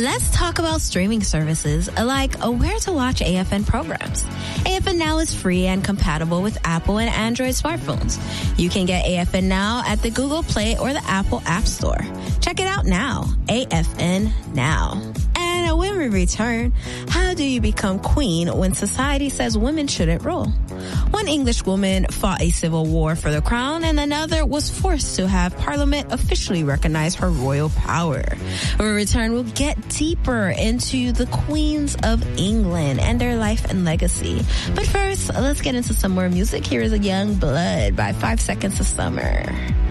Let's talk about streaming services like where to watch AFN programs. AFN Now is free and compatible with Apple and Android smartphones. You can get AFN Now at the Google Play or the Apple App Store. Check it out now. AFN Now. And when we return, how do you become queen when society says women shouldn't rule? One English woman fought a civil war for the crown, and another was forced to have Parliament officially recognize her royal power. When we return, we'll get deeper into the queens of England and their life and legacy. But first, let's get into some more music. Here is a Young Blood by 5 Seconds of Summer.